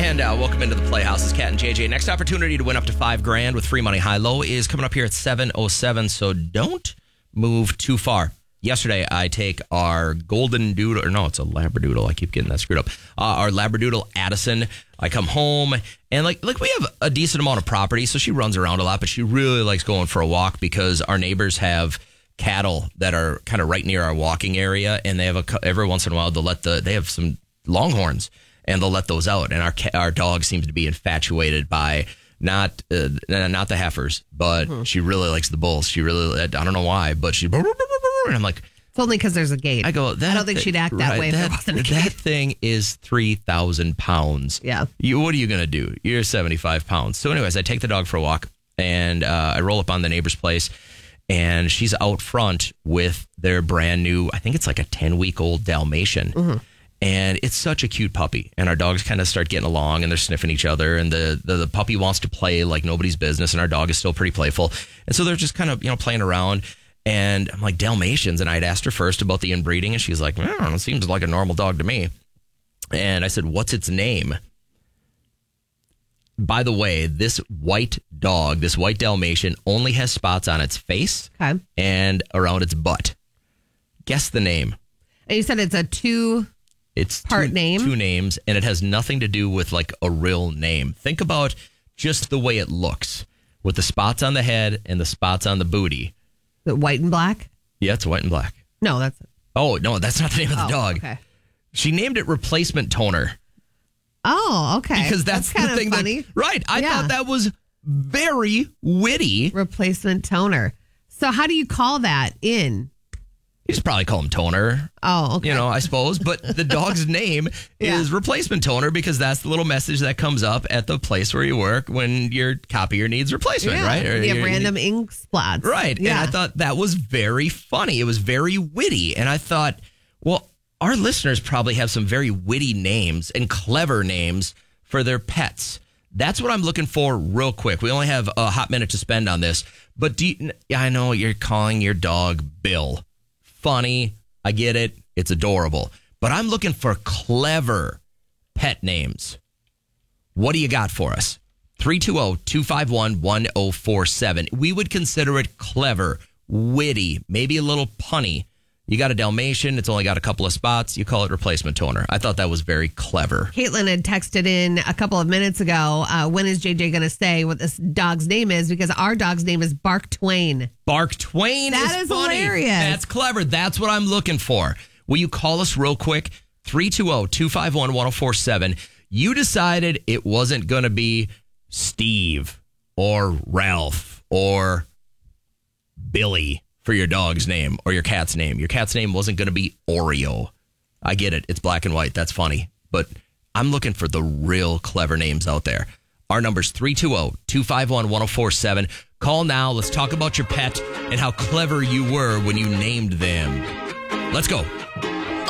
And welcome into the Playhouse. It's Cat and JJ. Next opportunity to win up to $5,000 with free money high-low is coming up here at 7:07, so don't move too far. Yesterday, I take our golden doodle, or no, it's a labradoodle. I keep getting that screwed up. Our labradoodle, Addison. I come home, and like we have a decent amount of property, so she runs around a lot, but she really likes going for a walk because our neighbors have cattle that are kind of right near our walking area, and they have every once in a while they have some longhorns, and they'll let those out. And our dog seems to be infatuated by not the heifers, but she really likes the bulls. She really, I don't know why, but she. And I'm like, it's only because there's a gate. I go, I don't think she'd act that way if there wasn't a gate. That thing is 3,000 pounds. Yeah. What are you going to do? You're 75 pounds. So anyways, I take the dog for a walk, and I roll up on the neighbor's place, and she's out front with their brand new, I think it's like a 10-week-old Dalmatian. Mm-hmm. And it's such a cute puppy. And our dogs kind of start getting along, and they're sniffing each other. And the puppy wants to play like nobody's business, and our dog is still pretty playful. And so they're just kind of, playing around. And I'm like, Dalmatians. And I'd asked her first about the inbreeding, and she's like, it seems like a normal dog to me. And I said, what's its name? By the way, this white dog, this white Dalmatian, only has spots on its face and around its butt. Guess the name. And you said it's a two-part name? Two names, and it has nothing to do with like a real name. Think about just the way it looks with the spots on the head and the spots on the booty. The white and black? Yeah, it's white and black. No, that's... Oh, no, that's not the name of the dog. Okay. She named it Replacement Toner. Oh, okay. Because that's the thing funny. Right. I thought that was very witty. Replacement Toner. So how do you call that in? You just probably call him Toner. Oh, okay. I suppose. But the dog's name is Replacement Toner because that's the little message that comes up at the place where you work when your copier needs replacement, right? Or you have random ink spots. Right. Yeah. And I thought that was very funny. It was very witty. And I thought, well, our listeners probably have some very witty names and clever names for their pets. That's what I'm looking for real quick. We only have a hot minute to spend on this. But I know you're calling your dog Bill. Funny. I get it. It's adorable. But I'm looking for clever pet names. What do you got for us? 320-251-1047. We would consider it clever, witty, maybe a little punny. You got a Dalmatian. It's only got a couple of spots. You call it Replacement Toner. I thought that was very clever. Caitlin had texted in a couple of minutes ago, when is JJ going to say what this dog's name is? Because our dog's name is Bark Twain. Bark Twain is funny. Hilarious. That's clever. That's what I'm looking for. Will you call us real quick? 320-251-1047. You decided it wasn't going to be Steve or Ralph or Billy for your dog's name or your cat's name. Your cat's name wasn't going to be Oreo. I get it. It's black and white. That's funny. But I'm looking for the real clever names out there. Our number's 320-251-1047. Call now. Let's talk about your pet and how clever you were when you named them. Let's go.